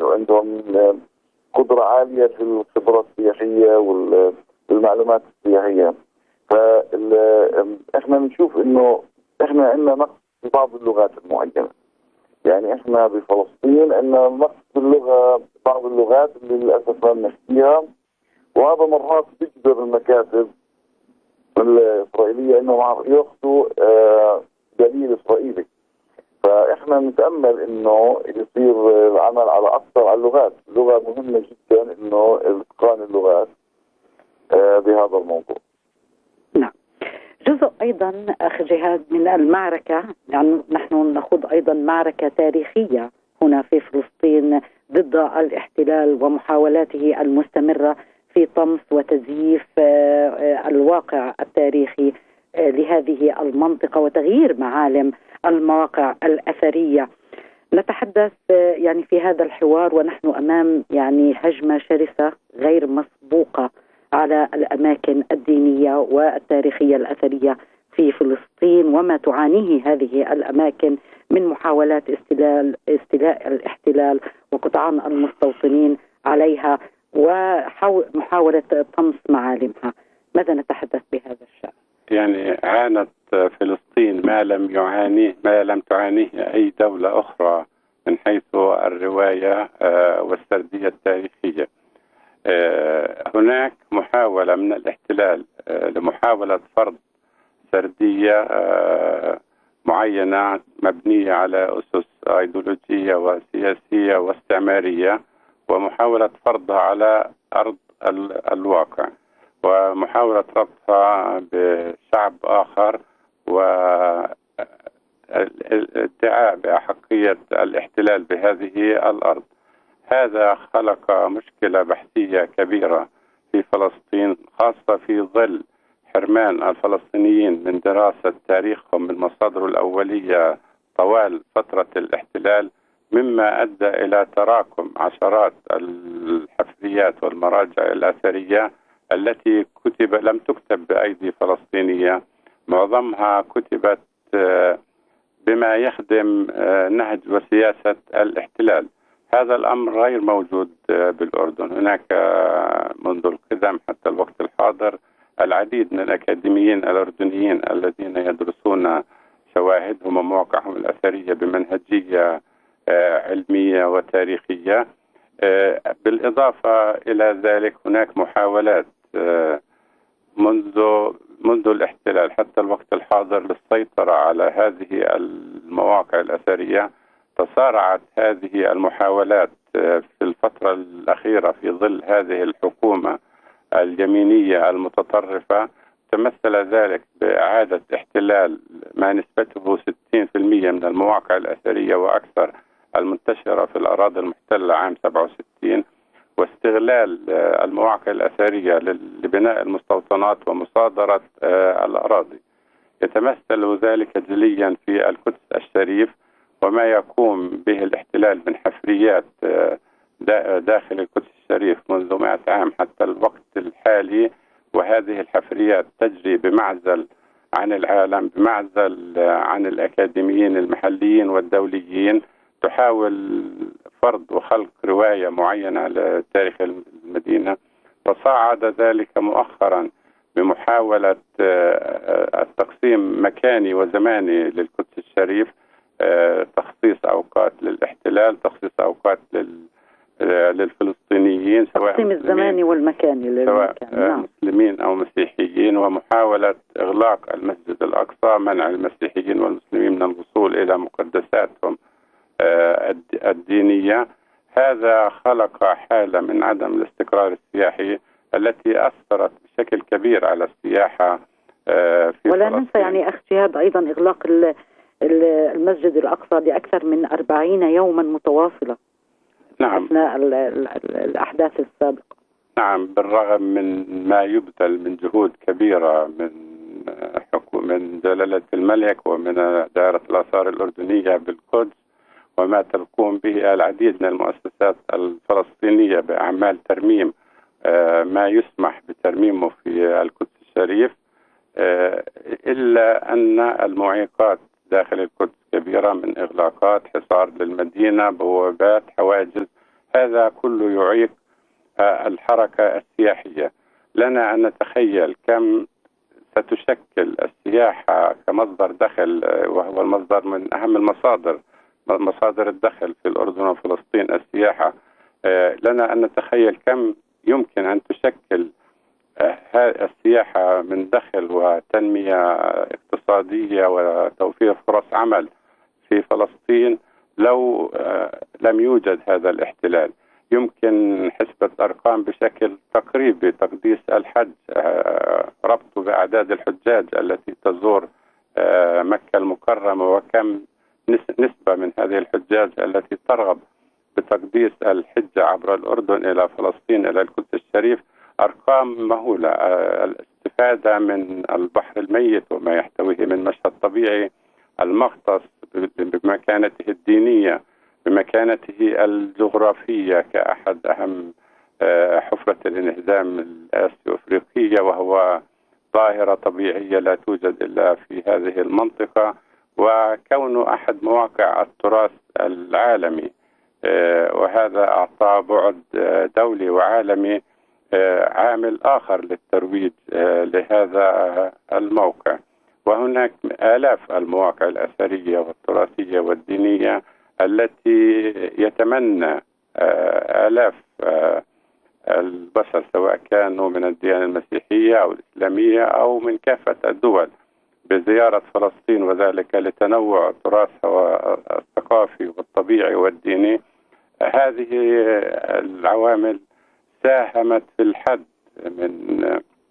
عندهم قدرة عالية في الخبرة السياحية والمعلومات السياحية. فاحنا بنشوف انه احنا عندنا نقص في بعض اللغات المعينة. يعني احنا بفلسطين عندنا نقص في اللغة، بعض اللغات اللي للأسف ما بنحكيها، وهذا مرات بيجبر المكاتب الإسرائيلية انهم ياخذوا دليل إسرائيلي. فاحنا نتامل انه يصير العمل على اكثر على اللغات، اللغه مهمه جدا انه اتقان اللغات بهذا الموضوع. نعم. جزء ايضا اخ جهاد من المعركه، يعني نحن نخوض ايضا معركه تاريخيه هنا في فلسطين ضد الاحتلال ومحاولاته المستمره في طمس وتزييف الواقع التاريخي لهذه المنطقه وتغيير معالم المواقع الاثريه. نتحدث يعني في هذا الحوار ونحن امام يعني هجمه شرسه غير مسبوقه على الاماكن الدينيه والتاريخيه الاثريه في فلسطين، وما تعانيه هذه الاماكن من محاولات استيلاء الاحتلال وقطعان المستوطنين عليها ومحاوله طمس معالمها. ماذا نتحدث بهذا الشأن؟ يعني عانت فلسطين ما لم تعانيه أي دولة أخرى من حيث الرواية والسردية التاريخية. هناك محاولة من الاحتلال لمحاولة فرض سردية معينة مبنية على أسس أيديولوجية وسياسية واستعمارية، ومحاولة فرضها على أرض الواقع، ومحاولة ربطها بشعب آخر، والادعاء بأحقية الاحتلال بهذه الأرض. هذا خلق مشكلة بحثية كبيرة في فلسطين، خاصة في ظل حرمان الفلسطينيين من دراسة تاريخهم من مصادر الأولية طوال فترة الاحتلال، مما أدى إلى تراكم عشرات الحفريات والمراجع الأثرية التي لم تكتب بأيدي فلسطينية. معظمها كتبت بما يخدم نهج وسياسة الاحتلال. هذا الأمر غير موجود بالأردن. هناك منذ القدم حتى الوقت الحاضر العديد من الأكاديميين الأردنيين الذين يدرسون شواهدهم ومواقعهم الأثرية بمنهجية علمية وتاريخية. بالإضافة إلى ذلك هناك محاولات منذ الاحتلال حتى الوقت الحاضر للسيطرة على هذه المواقع الأثرية. تصارعت هذه المحاولات في الفترة الأخيرة في ظل هذه الحكومة اليمينية المتطرفة. تمثل ذلك بإعادة احتلال ما نسبته 60% من المواقع الأثرية وأكثر المنتشرة في الأراضي المحتلة عام 67، واستغلال المواقع الأثرية لبناء المستوطنات ومصادرة الأراضي. يتمثل ذلك جليا في القدس الشريف وما يقوم به الاحتلال من حفريات داخل القدس الشريف منذ 100 عام حتى الوقت الحالي. وهذه الحفريات تجري بمعزل عن العالم، بمعزل عن الأكاديميين المحليين والدوليين. تحاول فرض وخلق رواية معينة على تاريخ المدينة، وصعد ذلك مؤخرا بمحاولة التقسيم مكاني وزماني للقدس الشريف، تخصيص أوقات للاحتلال، تخصيص أوقات للفلسطينيين، سواء تقسيم الزماني والمكاني سواء مسلمين أو مسيحيين، ومحاولة إغلاق المسجد الأقصى، منع المسيحيين والمسلمين من الوصول إلى مقدساتهم الدينية. هذا خلق حالة من عدم الاستقرار السياحي التي أثرت بشكل كبير على السياحة في ولا فلسطين. ننسى يعني أخ جهاد أيضا إغلاق المسجد الأقصى لأكثر من 40 يوما متواصلة. نعم. أثناء الأحداث السابقة. نعم، بالرغم من ما يبذل من جهود كبيرة من جلالة الملك ومن دائرة الآثار الأردنية بالقدس، وما تقوم به العديد من المؤسسات الفلسطينية بأعمال ترميم ما يسمح بترميمه في القدس الشريف، إلا أن المعيقات داخل القدس كبيرة، من إغلاقات، حصار للمدينة، بوابات، حواجز. هذا كله يعيق الحركة السياحية. لنا أن نتخيل كم ستشكل السياحة كمصدر دخل، وهو المصدر من أهم مصادر الدخل في الأردن وفلسطين السياحة. لنا أن نتخيل كم يمكن أن تشكل السياحة من دخل وتنمية اقتصادية وتوفير فرص عمل في فلسطين لو لم يوجد هذا الاحتلال. يمكن حسبة أرقام بشكل تقريبي تقديس الحج، ربطه بأعداد الحجاج التي تزور مكة المكرمة، وكم نسبة من هذه الحجاج التي ترغب بتقديس الحجة عبر الأردن إلى فلسطين إلى القدس الشريف. أرقام مهولة. الاستفادة من البحر الميت وما يحتويه من مشهد طبيعي، المغطس بمكانته الدينية، بمكانته الجغرافية كأحد أهم حفرة الانهدام الآسيو أفريقية، وهو ظاهرة طبيعية لا توجد إلا في هذه المنطقة، وكونه أحد مواقع التراث العالمي، وهذا أعطى بعد دولي وعالمي عامل آخر للترويج لهذا الموقع. وهناك آلاف المواقع الأثرية والتراثية والدينية التي يتمنى آلاف البشر سواء كانوا من الديانة المسيحية أو الإسلامية أو من كافة الدول بزيارة فلسطين، وذلك لتنوع تراثها الثقافي والطبيعي والديني. هذه العوامل ساهمت في الحد من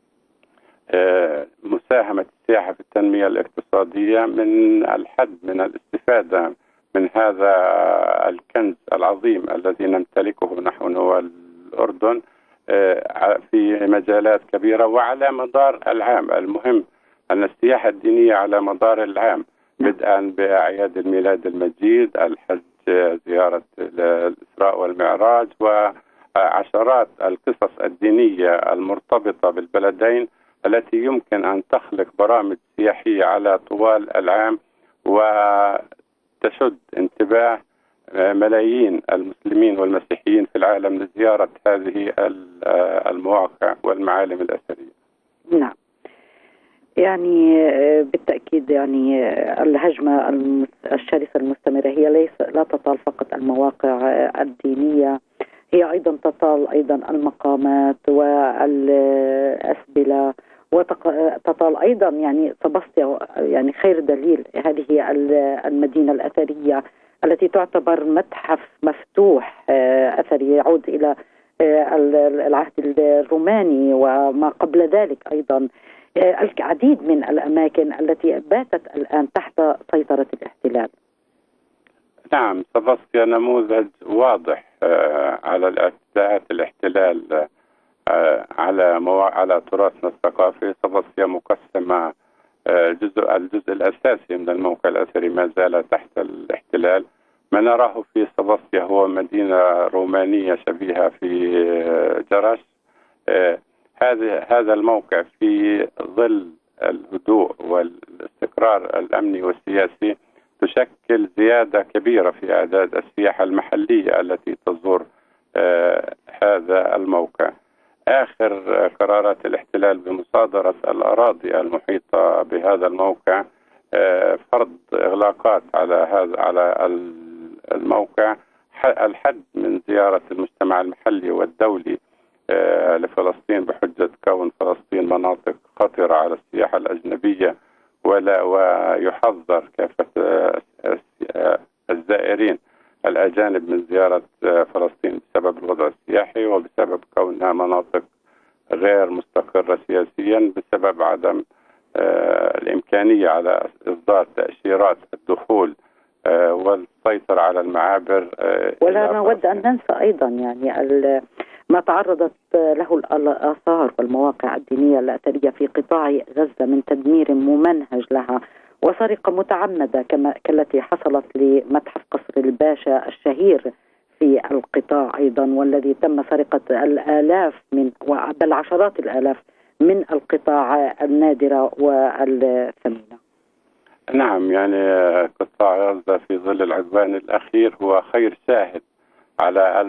مساهمة السياحة في التنمية الاقتصادية، من الحد من الاستفادة من هذا الكنز العظيم الذي نمتلكه نحن والأردن في مجالات كبيرة وعلى مدار العام. المهم أن السياحة الدينية على مدار العام، بدءا بأعياد الميلاد المجيد، الحج، زيارة الإسراء والمعراج، وعشرات القصص الدينية المرتبطة بالبلدين التي يمكن أن تخلق برامج سياحية على طوال العام وتشد انتباه ملايين المسلمين والمسيحيين في العالم لزيارة هذه المواقع والمعالم الأثرية. نعم، يعني بالتأكيد يعني الهجمة الشرسة المستمرة هي لا تطال فقط المواقع الدينية، هي أيضا تطال أيضا المقامات والأسبلة، وتطال أيضا يعني سباسطيا، يعني خير دليل. هذه المدينة الأثرية التي تعتبر متحف مفتوح أثري يعود إلى العهد الروماني وما قبل ذلك أيضا. العديد من الأماكن التي باتت الآن تحت سيطرة الاحتلال. نعم، سباسطيا نموذج واضح على اعتداءات الاحتلال على تراثنا الثقافي. سباسطيا مقسمة، الجزء الأساسي من الموقع الأثري ما زال تحت الاحتلال. ما نراه في سباسطيا هو مدينة رومانية شبيهة في جرش. هذا الموقع في ظل الهدوء والاستقرار الأمني والسياسي تشكل زيادة كبيرة في أعداد السياحة المحلية التي تزور هذا الموقع. آخر قرارات الاحتلال بمصادرة الأراضي المحيطة بهذا الموقع فرض إغلاقات على الموقع، الحد من زيارة المجتمع المحلي والدولي لفلسطين بحجة كون فلسطين مناطق خطرة على السياحة الأجنبية، ويحذر كافة الزائرين الأجانب من زيارة فلسطين بسبب الوضع السياحي وبسبب كونها مناطق غير مستقرة سياسيا، بسبب عدم الإمكانية على إصدار تأشيرات الدخول والسيطرة على المعابر. ولا نود أن ننسى أيضا يعني ما تعرضت له الآثار والمواقع الدينية الأثرية في قطاع غزة من تدمير ممنهج لها وسرقة متعمدة كالتي حصلت لمتحف قصر الباشا الشهير في القطاع أيضا، والذي تم سرقة الآلاف بل عشرات الآلاف من القطاع النادرة والثمينة. نعم، يعني قطاع غزة في ظل العدوان الأخير هو خير شاهد على